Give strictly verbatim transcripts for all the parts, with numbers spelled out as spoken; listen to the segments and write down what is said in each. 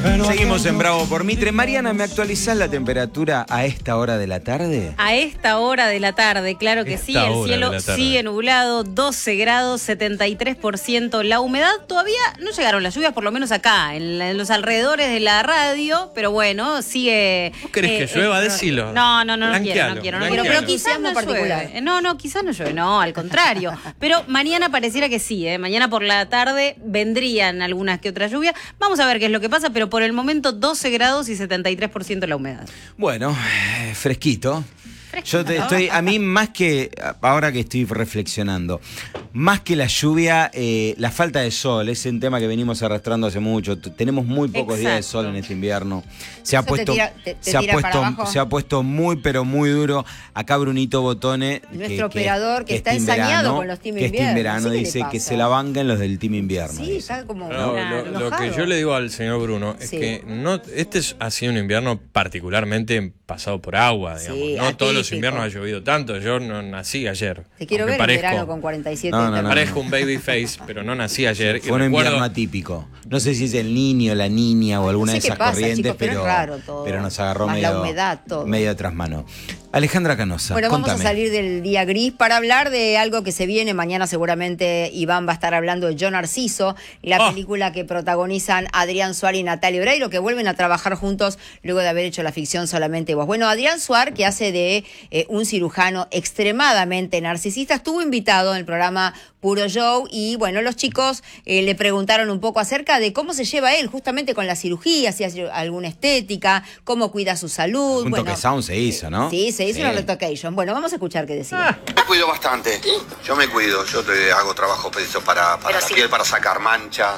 Seguimos en Bravo por Mitre. Mariana, ¿me actualizás la temperatura a esta hora de la tarde? A esta hora de la tarde, claro que Esta sí. El hora cielo de la tarde. sigue nublado, doce grados, setenta y tres por ciento. La humedad, todavía no llegaron las lluvias, por lo menos acá, en, la- en los alrededores de la radio. Pero bueno, sigue... ¿Vos querés eh, que llueva? eh, Decilo. No, no, no, no quiero, Blanquealo, no quiero. No blanquealo. quiero, pero quizás Entusiasmo no particular. llueve. No, no, quizás no llueve, no, al contrario. Pero mañana pareciera que sí, ¿eh? Mañana por la tarde vendrían algunas que otras lluvias. Vamos a ver qué es lo que pasa, pero por el momento doce grados y setenta y tres por ciento la humedad. Bueno, eh, fresquito. Yo te estoy, a mí más que, ahora que estoy reflexionando, más que la lluvia, eh, la falta de sol, es un tema que venimos arrastrando hace mucho. T- Tenemos muy pocos días de Exacto. sol en este invierno. Se ha Eso te puesto, tira- te- te se ha tira para puesto, abajo. se ha puesto muy, pero muy duro. Acá Brunito Botone, Nuestro operador que está este ensañado verano- con los Team que este Invierno. verano ¿Sí? ¿Qué le dice que pasa? se la banquen los del Team Invierno. Sí, dice. está como No, Claro. lo, lo enojado. que yo le digo al señor Bruno es Sí. que no, este es- ha sido un invierno particularmente pasado por agua, digamos. Sí, no todos los atípico. inviernos ha llovido tanto. Yo no nací ayer. Te quiero aunque ver en parezco- verano con cuarenta y siete. No, no, no. Parezco un baby face, pero no nací ayer. Fue y un recuerdo- invierno atípico. No sé si es el niño, la niña o alguna sé de qué esas pasa, corrientes, chicos, pero pero, es raro todo. pero nos agarró Más la medio, humedad, todo. medio tras mano. Alejandra Canosa, Bueno, vamos contame. a salir del día gris para hablar de algo que se viene. Mañana seguramente Iván va a estar hablando de Yo Narciso, la Oh. película que protagonizan Adrián Suárez y Natalia Oreiro, que vuelven a trabajar juntos luego de haber hecho la ficción Solamente Vos. Bueno, Adrián Suárez, que hace de eh, un cirujano extremadamente narcisista, estuvo invitado en el programa Puro Show y bueno, los chicos eh, le preguntaron un poco acerca de cómo se lleva él justamente con la cirugía, si hace alguna estética, cómo cuida su salud. Un bueno, toque sound se hizo, ¿no? Sí, se hizo una retocation. Bueno, vamos a escuchar qué decía. Me cuido bastante. Yo me cuido. Yo te hago trabajo preciso para, para Pero la sí. piel, para sacar mancha.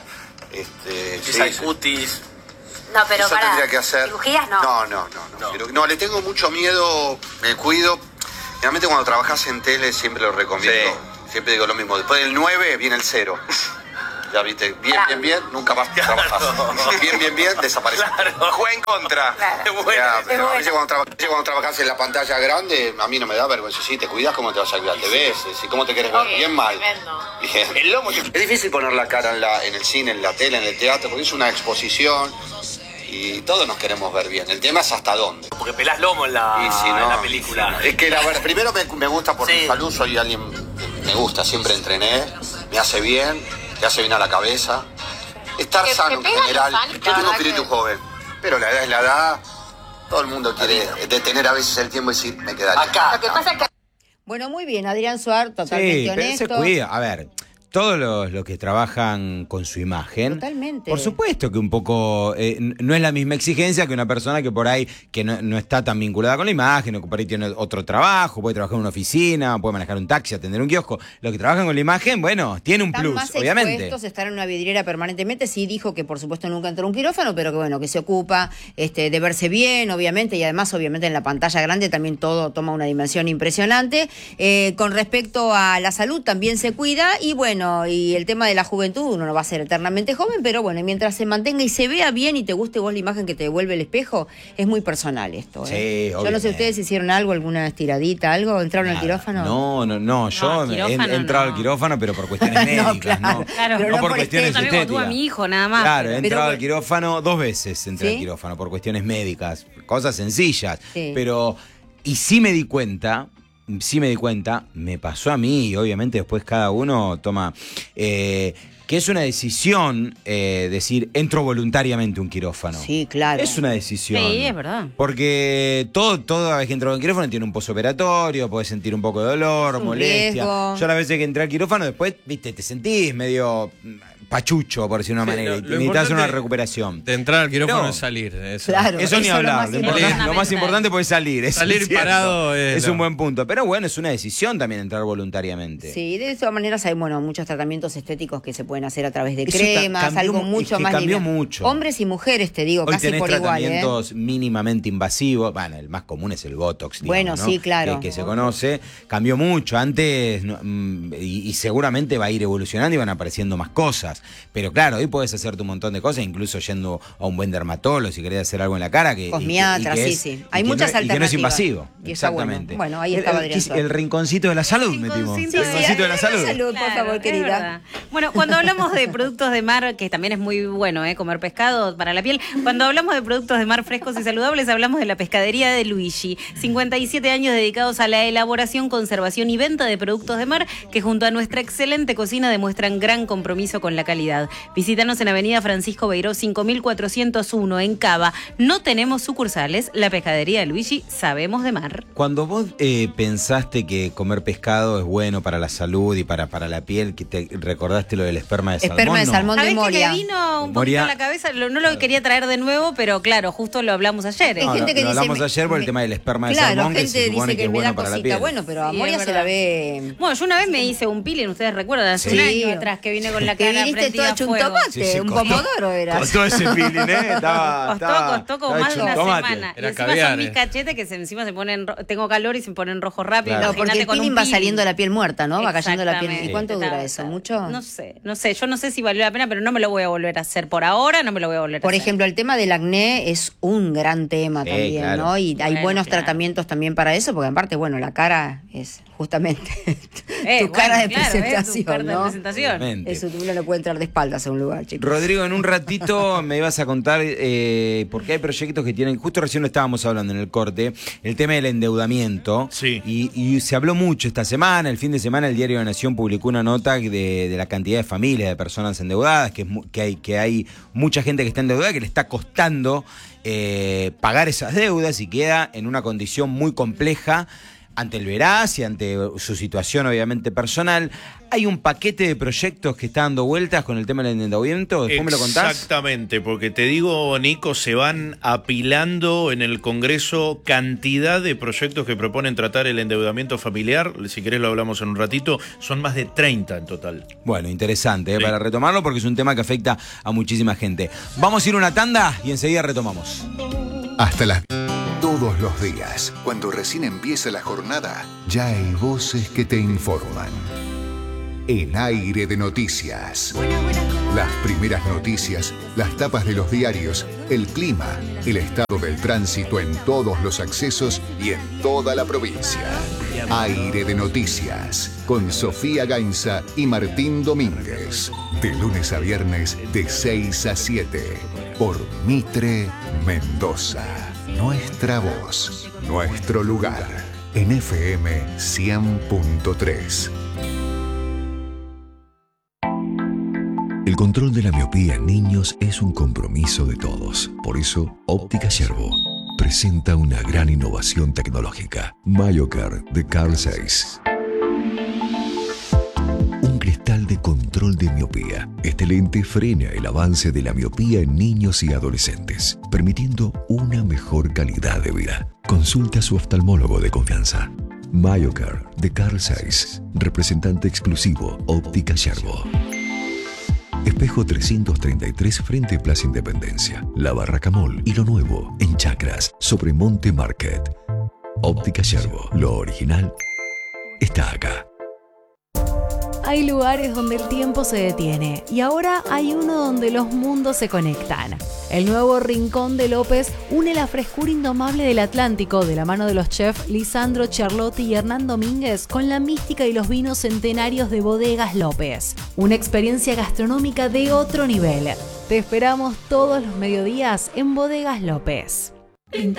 Este, sí, Esa sí. cutis. No, pero Eso para tendría que hacer. cirugías no. No, no, no. No, Pero- no, le tengo mucho miedo. Me cuido. Realmente cuando trabajas en tele siempre lo recomiendo. Siempre digo lo mismo. Después del nueve viene el cero. Ya viste, bien, bien, bien, nunca más trabajas. Bien, bien, bien, desaparece. Juega en contra. Claro. Ya, Es pero a bueno. veces cuando, traba- a veces cuando trabajas en la pantalla grande, a mí no me da vergüenza. Sí, te cuidas, ¿cómo te vas a cuidar? Te ves, ¿sí? ¿Cómo te quieres ver? Bien, mal. Bien. El lomo, es difícil poner la cara en, la, en el cine, en la tele, en el teatro, porque es una exposición y todos nos queremos ver bien. El tema es hasta dónde. Porque pelás lomo en la, Y si no, en la película. Es que la verdad, primero me, me gusta por Sí. mi salud, soy alguien, me gusta, siempre entrené, me hace bien, te hace bien a la cabeza. Estar ¿Te- sano te en pegan general. los años? Yo La tengo verdad espíritu que- joven, pero la edad es la edad. Todo el mundo quiere detener a veces el tiempo y decir, me quedaría. Acá. Lo que pasa es que Bueno, muy bien, Adrián Suárez, totalmente Sí, pero honesto. se cuida. A ver, todos los, los que trabajan con su imagen. Totalmente. Por supuesto que un poco eh, n- no es la misma exigencia que una persona que por ahí que no, no está tan vinculada con la imagen, o que por ahí tiene otro trabajo, puede trabajar en una oficina, puede manejar un taxi, atender un kiosco. Los que trabajan con la imagen, bueno, tiene un Están plus, más obviamente. expuestos, están en una vidriera permanentemente. Sí dijo que por supuesto nunca entró a un quirófano, pero que bueno, que se ocupa este, de verse bien, obviamente, y además obviamente en la pantalla grande también todo toma una dimensión impresionante. Eh, con respecto a la salud también se cuida y bueno, y el tema de la juventud, uno no va a ser eternamente joven, pero bueno, mientras se mantenga y se vea bien y te guste vos la imagen que te devuelve el espejo, es muy personal esto. ¿eh? Sí, Yo no sé, obviamente. ¿ustedes hicieron algo, alguna estiradita, algo? ¿Entraron al Nada. quirófano? No, no, no. Yo No, he, quirófano he entrado no. al quirófano, pero por cuestiones No, médicas, claro. ¿no? Claro. Pero no no por por cuestiones También como tuve a estéticas. mi hijo, nada más. Claro, he pero- entrado Pero- al quirófano dos veces, entré ¿Sí? al quirófano por cuestiones médicas, cosas sencillas. Sí. Pero, y sí me di cuenta, sí me di cuenta, me pasó a mí, y obviamente después cada uno toma, eh, que es una decisión eh, decir, entro voluntariamente a un quirófano. Sí, claro. Es una decisión. Sí, es verdad. Porque todo, toda vez que entro a un quirófano tiene un posoperatorio, podés sentir un poco de dolor, Es un molestia. riesgo. Yo las veces que entré al quirófano, después, viste, te sentís medio mm, pachucho, por decirlo de una Sí, manera, lo- y lo necesitas una importante recuperación. De entrar al quirófano No. es salir. Eso. Claro. Eso ni Eso es lo hablar. más Lo, importante- importante. lo más importante puede salir. eso Salir es cierto. parado es es lo- un buen punto. Pero bueno, es una decisión también entrar voluntariamente. Sí, de todas maneras hay bueno muchos tratamientos estéticos que se pueden hacer a través de Eso cremas, ca- cambió algo mu- mucho es que más cambió lineal. mucho. Hombres y mujeres, te digo, Hoy casi tenés por igual, ¿eh? tratamientos mínimamente invasivos. Bueno, el más común es el Botox, digamos, Bueno, ¿no? sí, claro. Que, que se conoce. Cambió mucho. Antes, no, mm, y, y seguramente va a ir evolucionando y van apareciendo más cosas. Pero claro, hoy podés hacerte un montón de cosas, incluso yendo a un buen dermatólogo si querés hacer algo en la cara. Que, Cosmiatra, y que, y que sí, es, sí. Hay y muchas no, alternativas. Y que no es invasivo. Y está Exactamente. Bueno. bueno, ahí El- estaba el, Adrián. el, el rinconcito de la salud metimos. rinconcito El de- rinconcito de la salud. Salud, por Claro, favor, es querida. verdad. Bueno, cuando hablamos de productos de mar, que también es muy bueno, ¿eh? Comer pescado para la piel, cuando hablamos de productos de mar frescos y saludables, hablamos de la pescadería de Luigi. cincuenta y siete años dedicados a la elaboración, conservación y venta de productos de mar, que junto a nuestra excelente cocina demuestran gran compromiso con la calidad. Visítanos en Avenida Francisco Beiró cinco mil cuatrocientos uno en Cava. No tenemos sucursales, la pescadería de Luigi, sabemos de mar. Cuando vos eh, pensaste que comer pescado es bueno para la salud y para, para la piel, que te recordaste lo del esperma de salmón. Esperma de ¿no? salmón de ¿Sabés que Moria. me vino un poquito Moria. a la cabeza? Lo- no lo quería traer de nuevo, pero claro, justo lo hablamos ayer. ¿eh? Hay No, gente lo- que lo dice, hablamos me- ayer por el me- tema del esperma de Claro, salmón, que gente se supone dice que es me bueno da para la cosita. piel. Bueno, pero a Sí, Moria es se la verdad. ve. Bueno, yo una vez me hice un peeling, ustedes recuerdan, hace un Sí. año atrás que vine con la Que cara viniste prendida todo a hecho un fuego. tomate, Sí, sí, un costó. pomodoro era. Costó ese feeling, ¿eh? Estaba, Costó, estaba- costó como estaba más de hecho un una tomate. semana. Era y encima caviar, son mis eh. cachetes que se, encima se ponen, ro- tengo calor y se ponen rojos rápido. Claro. No, porque el Imagínate con un peeling va peeling. saliendo la piel muerta, ¿no? Va cayendo la piel. ¿Y Exactamente. cuánto dura Está- eso? está- ¿Mucho? No sé, no sé. Yo no sé si valió la pena, pero no me lo voy a volver a hacer. Por ahora no me lo voy a volver a Por hacer. ejemplo, el tema del acné es un gran tema Sí, también, claro. ¿no? Y hay Bueno, buenos claro. tratamientos también para eso, porque aparte, bueno, la cara es justamente Eh, tu bueno, cara de claro, es tu presentación, cara de ¿no? presentación. Totalmente. Eso uno no puede entrar de espaldas a un lugar, chicos. Rodrigo, en un ratito me ibas a contar, eh, porque hay proyectos que tienen, justo recién lo estábamos hablando en el corte, el tema del endeudamiento. Sí. Y, y se habló mucho esta semana, el fin de semana el Diario de la Nación publicó una nota de, de la cantidad de familias, de personas endeudadas, que, es mu- que, hay, que hay mucha gente que está endeudada, que le está costando eh, pagar esas deudas y queda en una condición muy compleja ante el veraz y ante su situación obviamente personal. Hay un paquete de proyectos que está dando vueltas con el tema del endeudamiento. ¿Después me lo contás? Exactamente, porque te digo, Nico, se van apilando en el Congreso cantidad de proyectos que proponen tratar el endeudamiento familiar. Si querés lo hablamos en un ratito. Son más de treinta en total. Bueno, interesante ¿eh? Sí. Para retomarlo porque es un tema que afecta a muchísima gente. Vamos a ir a una tanda y enseguida retomamos. Hasta las... Todos los días, cuando recién empieza la jornada, ya hay voces que te informan. En Aire de Noticias. Las primeras noticias, las tapas de los diarios, el clima, el estado del tránsito en todos los accesos y en toda la provincia. Aire de Noticias, con Sofía Gainza y Martín Domínguez. De lunes a viernes, de seis a siete, por Mitre Mendoza. Nuestra voz, nuestro lugar, en F M cien punto tres. El control de la miopía en niños es un compromiso de todos. Por eso, Óptica Yerbo presenta una gran innovación tecnológica. MyoCare de Carl Zeiss. Un cristal de control de miopía. Este lente frena el avance de la miopía en niños y adolescentes, permitiendo una mejor calidad de vida. Consulta a su oftalmólogo de confianza. MyoCare de Carl Zeiss, representante exclusivo Óptica Yerbo. Espejo trescientos treinta y tres frente Plaza Independencia, La Barraca Mall y lo nuevo en Chacras sobre Monte Market. Óptica Yerbo, lo original está acá. Hay lugares donde el tiempo se detiene y ahora hay uno donde los mundos se conectan. El nuevo Rincón de López une la frescura indomable del Atlántico de la mano de los chefs Lisandro Charlotti y Hernán Domínguez con la mística y los vinos centenarios de Bodegas López. Una experiencia gastronómica de otro nivel. Te esperamos todos los mediodías en Bodegas López.